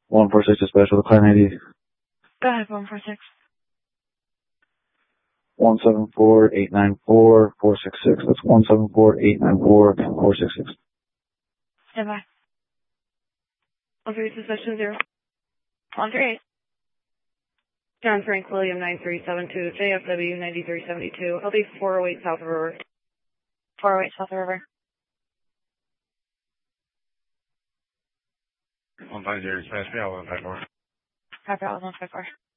146 is special, decline ID. Go ahead, 146. 174-894-466. That's 174-894-466. Stand by. 136 session 0. 138. John Frank William 9372, JFW 9372. I'll be 408 South River. 408 South River. 150, smash me out, 154. Copy out, 154.